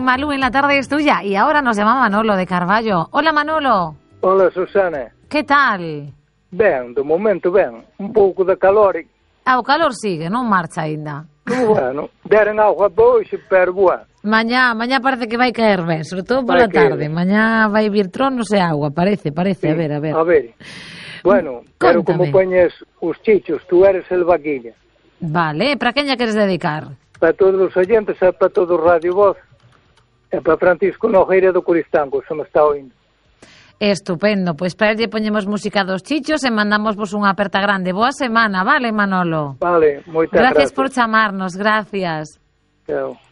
Malú en la tarde es tuya. Y ahora nos llama Manolo de Carballo. Hola, Manolo. Hola, Susana. Que tal? Ben, de momento ben. Un pouco de calor. O calor sigue, non marcha aínda. Bueno, deran agua para hoxe, pero bueno. Mañá parece que vai caer ben, sobre todo pola tarde. Mañá vai vir tronos e agua, parece, sí. A ver. A ver. Bueno, pero como poñes os chichos, tú eres el vaquilla. Vale, para quen lla queres dedicar? Para todos os oyentes, e para todo o Radio Voz. E para Francisco Nogueira do Coristanco, se me está oindo. Estupendo, pois para lle poñemos música dos chichos e mandamosvos unha aperta grande. Boa semana, vale, Manolo? Vale, moitas gracias. Gracias por chamarnos, gracias. Chao.